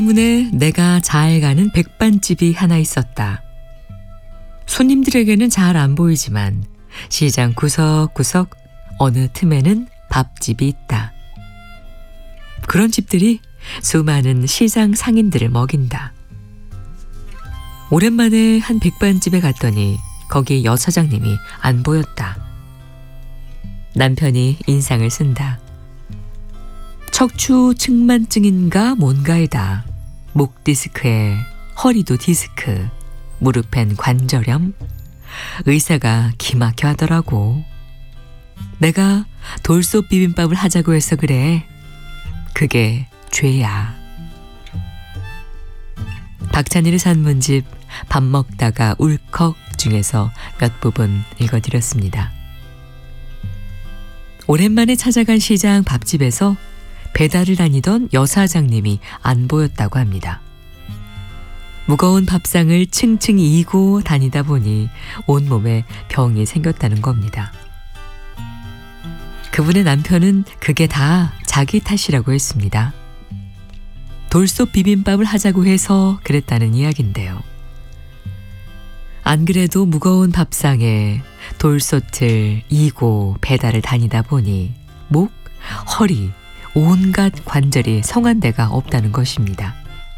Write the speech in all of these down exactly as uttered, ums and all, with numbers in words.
문에 내가 잘 가는 백반집이 하나 있었다. 손님들에게는 잘 안 보이지만 시장 구석구석 어느 틈에는 밥집이 있다. 그런 집들이 수많은 시장 상인들을 먹인다. 오랜만에 한 백반집에 갔더니 거기 여사장님이 안 보였다. 남편이 인상을 쓴다. 척추 측만증인가 뭔가이다. 목 디스크에 허리도 디스크, 무릎엔 관절염. 의사가 기막혀 하더라고. 내가 돌솥 비빔밥을 하자고 해서 그래. 그게 죄야. 박찬일의 산문집 밥 먹다가 울컥 중에서 몇 부분 읽어드렸습니다. 오랜만에 찾아간 시장 밥집에서 배달을 다니던 여사장님이 안 보였다고 합니다. 무거운 밥상을 층층 이고 다니다 보니 온몸에 병이 생겼다는 겁니다. 그분의 남편은 그게 다 자기 탓이라고 했습니다. 돌솥 비빔밥을 하자고 해서 그랬다는 이야기인데요. 안 그래도 무거운 밥상에 돌솥을 이고 배달을 다니다 보니 목, 허리, 온갖 관절이 성한 데가 없다는 것입니다.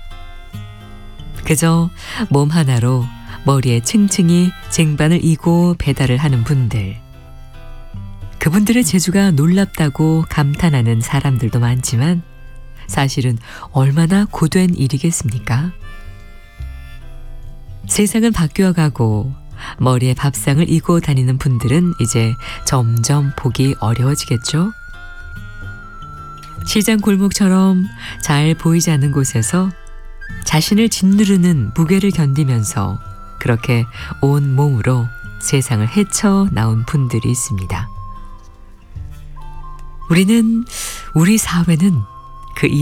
그저 몸 하나로 머리에 층층이 쟁반을 이고 배달을 하는 분들. 그분들의 재주가 놀랍다고 감탄하는 사람들도 많지만 사실은 얼마나 고된 일이겠습니까? 세상은 바뀌어가고 머리에 밥상을 이고 다니는 분들은 이제 점점 보기 어려워지겠죠? 시장 골목처럼 잘 보이지 않는 곳에서 자신을 짓누르는 무게를 견디면서 그렇게 온 몸으로 세상을 헤쳐나온 분들이 있습니다. 우리는, 우리 사회는